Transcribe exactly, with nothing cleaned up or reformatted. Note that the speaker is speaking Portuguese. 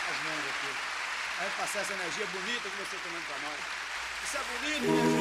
as mãos aqui. A gente passar essa energia bonita que você está dando para nós. Isso é bonito, minha gente.